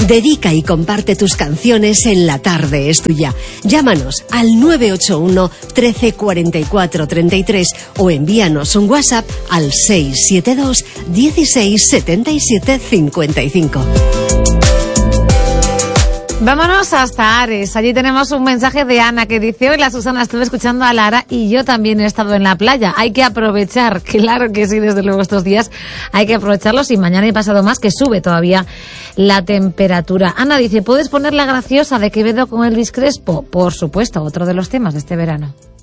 Dedica y comparte tus canciones en La Tarde es Tuya. Llámanos al 981 13 44 33 o envíanos un WhatsApp al 672 16 77 55. Vámonos hasta Ares. Allí tenemos un mensaje de Ana que dice: hola Susana, estuve escuchando a Lara y yo también he estado en la playa. Hay que aprovechar, claro que sí, desde luego estos días hay que aprovecharlos y mañana y pasado más que sube todavía la temperatura. Ana dice: ¿puedes poner la graciosa de Quevedo con Elvis Crespo? Por supuesto, otro de los temas de este verano.